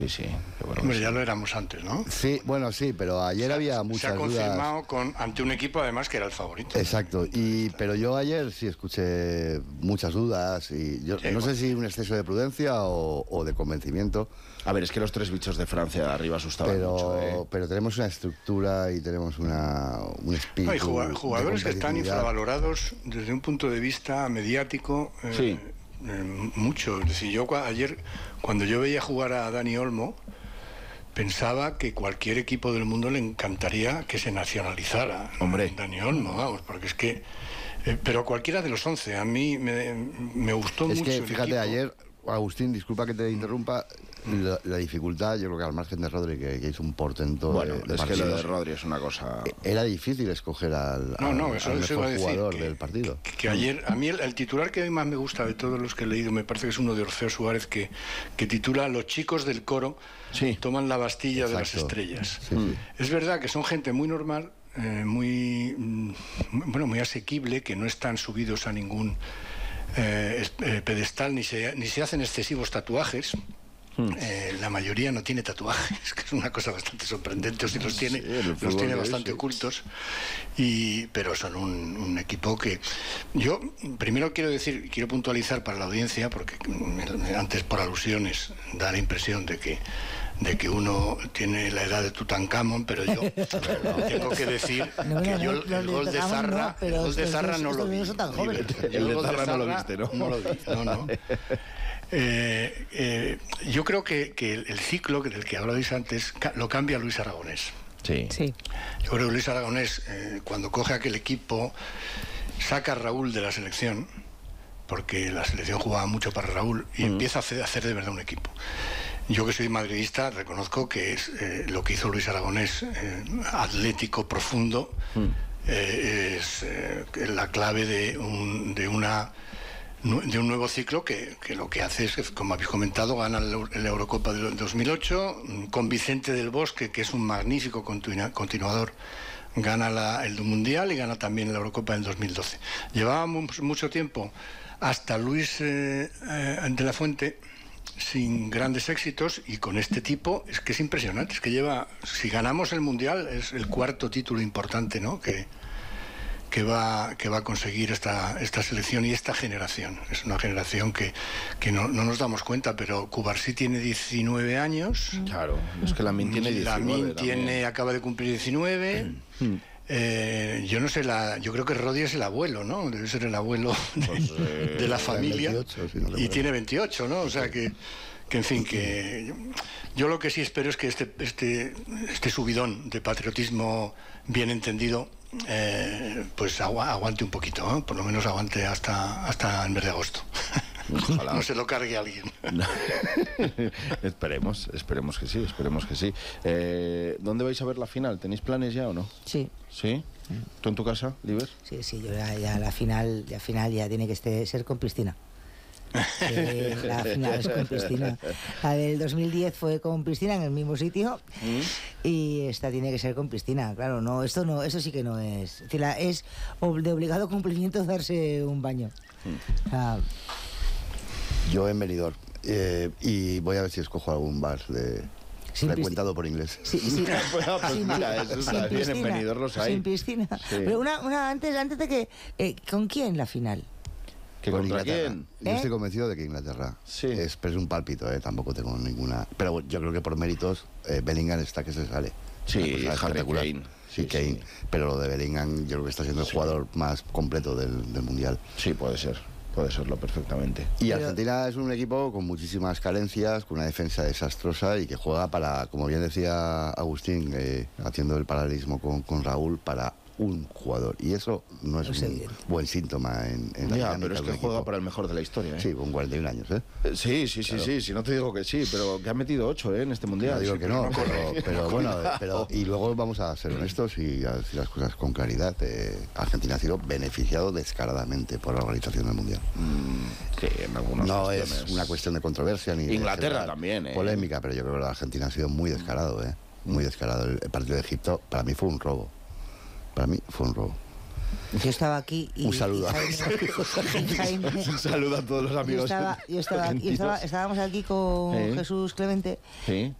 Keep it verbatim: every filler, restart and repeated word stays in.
Sí, sí. Bueno, Hombre, sí. ya lo éramos antes, ¿no? Sí, bueno, sí, pero ayer se, había muchas Se ha confirmado dudas. con, ante un equipo, además, que era el favorito. Exacto, y, pero yo ayer sí escuché muchas dudas y yo Sí, no bueno. sé si un exceso de prudencia o, o de convencimiento. A ver, es que los tres bichos de Francia de arriba asustaban Pero, mucho, ¿eh? pero tenemos una estructura y tenemos una, un espíritu. No, hay jugad- jugadores de que están competitividad. infravalorados desde un punto de vista mediático. Eh, Sí. eh, mucho. Es decir, yo cua- ayer, cuando yo veía jugar a Dani Olmo, pensaba que cualquier equipo del mundo le encantaría que se nacionalizara. Hombre. Dani Olmo, vamos, porque es que. Eh, pero cualquiera de los once, a mí me, me gustó Es mucho. que, el fíjate, equipo. ayer, Agustín, disculpa que te interrumpa, la, la dificultad, yo creo que al margen de Rodri, que, que hizo un portento Bueno, de, de es que lo de partidos, Rodri es una cosa... era difícil escoger al, No, al- no, eso, al eso iba a mejor decir jugador que, del partido. que, que ayer, a mí el, el titular que hoy más me gusta de todos los que he leído, me parece que es uno de Orfeo Suárez, que, que titula Los chicos del coro Sí. toman la Bastilla de las Exacto. estrellas. Sí, sí. Es verdad que son gente muy normal, eh, muy, mm, bueno, muy asequible, que no están subidos a ningún eh, es- eh, pedestal, ni se, ni se hacen excesivos tatuajes. Eh, la mayoría no tiene tatuajes, que es una cosa bastante sorprendente, o si los tiene, Sí, en el los fútbol tiene de hoy, bastante sí. ocultos, y, pero son un, un equipo que yo primero quiero decir, quiero puntualizar para la audiencia, porque mm, antes por alusiones da la impresión de que de que uno tiene la edad de Tutankamón, pero yo tengo que decir No, que no, yo no, el, los el de gol de Tutankamón no, Zarra, pero el gol de estos Zarra dos- no estos lo vi. dos son tan jóvenes. Yo El de gol Zarra no lo viste, ¿no? No lo vi, no, no. Eh, eh, yo creo que, que el, el ciclo del que hablabais antes ca- lo cambia Luis Aragonés. Sí. Sí. Yo creo que Luis Aragonés, eh, cuando coge aquel equipo, saca a Raúl de la selección, porque la selección jugaba mucho para Raúl, y Mm. empieza a hacer, a hacer de verdad un equipo. Yo, que soy madridista, reconozco que es eh, lo que hizo Luis Aragonés, eh, atlético, profundo, Mm. eh, es eh, la clave de, un, de una nu- de un nuevo ciclo que, que lo que hace es, que, como habéis comentado, gana la Euro- la Eurocopa del dos mil ocho, mm, con Vicente del Bosque, que es un magnífico continua- continuador, gana la- el Mundial y gana también la Eurocopa del dos mil doce. Llevábamos mucho tiempo, hasta Luis eh, eh, de la Fuente, sin grandes éxitos, y con este tipo es que es impresionante, es que lleva, si ganamos el Mundial, es el cuarto título importante, ¿no?, que, que va que va a conseguir esta, esta selección y esta generación. Es una generación que, que no, no nos damos cuenta, pero Cubarsí tiene diecinueve años, Claro, es que Lamine tiene diecinueve Lamine también. tiene, acaba de cumplir diecinueve. Eh, yo no sé, la, yo creo que Rodri es el abuelo, ¿no? Debe ser el abuelo de, Pues, eh, de la está en familia. veintiocho, si no Y recuerdo. tiene veintiocho, ¿no? O sea que, que en fin, que yo lo que sí espero es que este, este, este subidón de patriotismo bien entendido, eh, pues agua- aguante un poquito, ¿no? Por lo menos aguante hasta, hasta el mes de agosto. Ojalá. No se lo cargue alguien. Esperemos, esperemos que sí, esperemos que sí. Eh, ¿Dónde vais a ver la final? ¿Tenéis planes ya o no? Sí. ¿Sí? ¿Tú en tu casa, Liber? Sí, sí, yo ya, ya la final, la final ya tiene que este- ser con piscina. Sí, la final es con piscina. La del dos mil diez fue con piscina en el mismo sitio y esta tiene que ser con piscina. Claro, no, esto no, eso sí que no es. Es decir, la- es ob- de obligado cumplimiento darse un baño. O sea, Yo en Benidorm. Eh, y voy a ver si escojo algún bar de Sin frecuentado por inglés. sí, sí, Bueno, pues sin- mira, eso sin está bien, en piscina, Benidorm los hay. Sin piscina. Sí. Pero una, una antes, antes de que, eh, ¿con quién la final? ¿Que Con contra Inglaterra. quién? Yo ¿Eh? estoy convencido de que Inglaterra. Sí. Es, pero es un pálpito, ¿eh? Tampoco tengo ninguna. Pero bueno, yo creo que por méritos, eh, Bellingham está que se sale. Sí, Una cosa Harry espectacular. Kane. Sí, Sí, Kane. sí. Pero lo de Bellingham, yo creo que está siendo el Sí. jugador más completo del, del mundial. Sí, puede ser, puede serlo perfectamente. Y Pero- Argentina es un equipo con muchísimas carencias, con una defensa desastrosa y que juega para, como bien decía Agustín, eh, haciendo el paralelismo con, con Raúl, para un jugador. Y eso no es No es un evidente. buen síntoma en, en la Ya, dinámica pero es de que un juega equipo. para el mejor de la historia, ¿eh? Sí, con cuarenta y un años, ¿eh? Eh, Sí, sí, sí, sí, sí, no te digo que sí, pero que ha metido ocho, ¿eh? En este mundial. No digo Sí, que pero no, pero, pero bueno, Cuidado. pero, y luego vamos a ser honestos y a decir las cosas con claridad. eh, Argentina ha sido beneficiado descaradamente por la organización del Mundial. Mm, sí, en algunas No es cuestiones. una cuestión de controversia ni de Inglaterra generar también, ¿eh? polémica, pero yo creo que la Argentina ha sido muy descarado, ¿eh? Muy descarado. El, el partido de Egipto para mí fue un robo. Para mí fue un robo. Yo estaba aquí y... Un saludo. y Jaime- Jaime- Un saludo a todos los yo amigos. estaba, yo estaba, yo estaba- argentinos. estábamos aquí con ¿Eh? Jesús Clemente Sí.